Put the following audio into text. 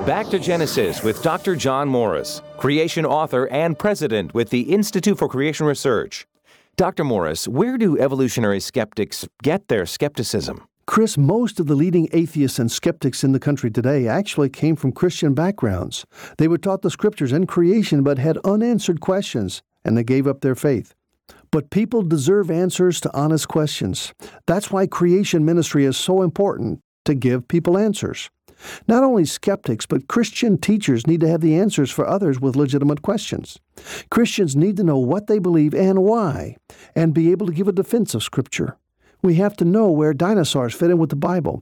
Back to Genesis with Dr. John Morris, creation author and president with the Institute for Creation Research. Dr. Morris, where do evolutionary skeptics get their skepticism? Chris, most of the leading atheists and skeptics in the country today actually came from Christian backgrounds. They were taught the scriptures and creation but had unanswered questions, and they gave up their faith. But people deserve answers to honest questions. That's why creation ministry is so important, to give people answers. Not only skeptics, but Christian teachers need to have the answers for others with legitimate questions. Christians need to know what they believe and why, and be able to give a defense of Scripture. We have to know where dinosaurs fit in with the Bible,